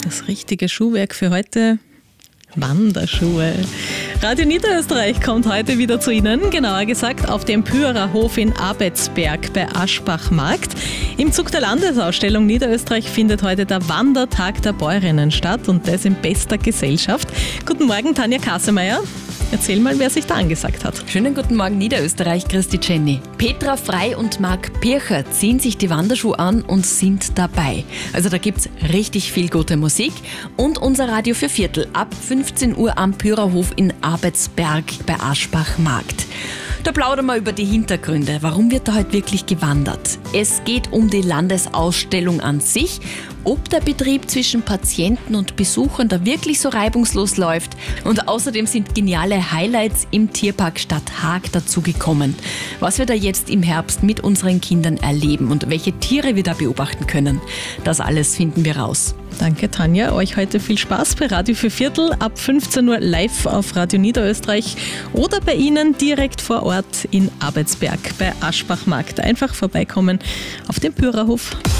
Das richtige Schuhwerk für heute: Wanderschuhe. Radio Niederösterreich kommt heute wieder zu Ihnen, genauer gesagt auf dem Pyrerhof in Abetsberg bei Aschbach-Markt. Im Zug der Landesausstellung Niederösterreich findet heute der Wandertag der Bäuerinnen statt und das in bester Gesellschaft. Guten Morgen, Tanja Kassemeyer. Erzähl mal, wer sich da angesagt hat. Schönen guten Morgen Niederösterreich, Christi Jenny. Petra Frei und Marc Pircher ziehen sich die Wanderschuhe an und sind dabei. Also da gibt's richtig viel gute Musik und unser Radio für Viertel ab 15 Uhr am Pyrerhof in Abetsberg bei Aschbach-Markt. Da plaudern wir über die Hintergründe. Warum wird da heute wirklich gewandert? Es geht um die Landesausstellung an sich, ob der Betrieb zwischen Patienten und Besuchern da wirklich so reibungslos läuft. Und außerdem sind geniale Highlights im Tierpark Stadt Haag dazugekommen. Was wir da jetzt im Herbst mit unseren Kindern erleben und welche Tiere wir da beobachten können, das alles finden wir raus. Danke, Tanja. Euch heute viel Spaß bei Radio für Viertel ab 15 Uhr live auf Radio Niederösterreich oder bei Ihnen direkt vor Ort in Abetsberg bei Aschbach-Markt. Einfach vorbeikommen auf dem Pyrerhof.